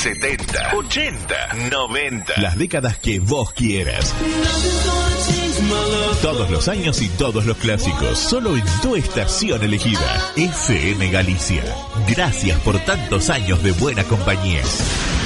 70, 80, 90. Las décadas que vos quieras. Todos los años y todos los clásicos, solo en tu estación elegida, FM Galicia. Gracias por tantos años de buena compañía.